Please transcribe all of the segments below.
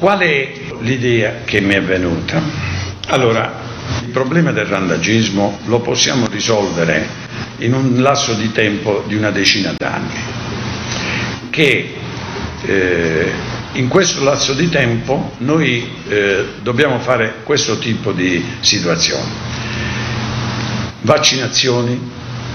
Qual è l'idea che mi è venuta? Allora, il problema del randagismo lo possiamo risolvere in un lasso di tempo di una decina d'anni, che in questo lasso di tempo noi dobbiamo fare questo tipo di situazioni: vaccinazioni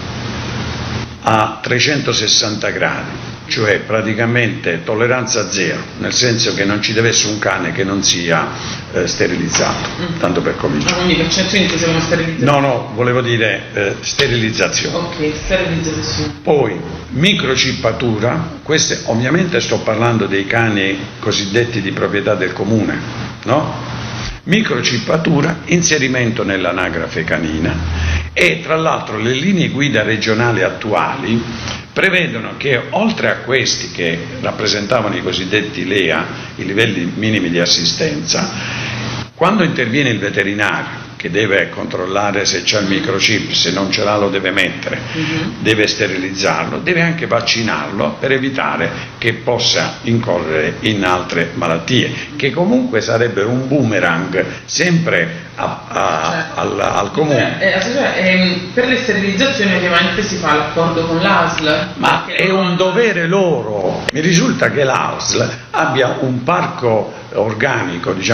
a 360 gradi, cioè praticamente tolleranza zero, nel senso che non ci deve essere un cane che non sia sterilizzato, tanto per cominciare. Quindi vaccinazioni si sono sterilizzate? No, volevo dire sterilizzazione. Ok, sterilizzazione. Poi microchippatura, queste ovviamente sto parlando dei cani cosiddetti di proprietà del comune, no? Microchippatura, inserimento nell'anagrafe canina, e tra l'altro le linee guida regionali attuali prevedono che oltre a questi che rappresentavano i cosiddetti LEA, i livelli minimi di assistenza, quando interviene il veterinario che deve controllare se c'è il microchip, se non ce l'ha lo deve mettere, deve sterilizzarlo, deve anche vaccinarlo per evitare che possa incorrere in altre malattie, che comunque sarebbero un boomerang sempre al comune. Per le sterilizzazioni ovviamente si fa l'accordo con l'ASL. Ma è un dovere loro. Mi risulta che l'ASL abbia un parco organico, diciamo,